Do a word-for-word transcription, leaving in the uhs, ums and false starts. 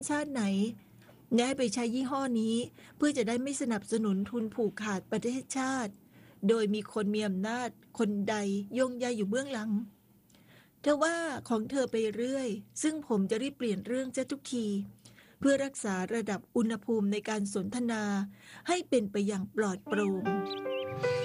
ชาติไหนแง่ไปใช้ยี่ห้อนี้เพื่อจะได้ไม่สนับสนุนทุนผูกขาดประเทศชาติโดยมีคนมีอำนาจคนใดย่งใยอยู่เบื้องหลังเธอว่าของเธอไปเรื่อยซึ่งผมจะรีบเปลี่ยนเรื่องจะทุกทีเพื่อรักษาระดับอุณหภูมิในการสนทนาให้เป็นไปอย่างปลอดโปร่ง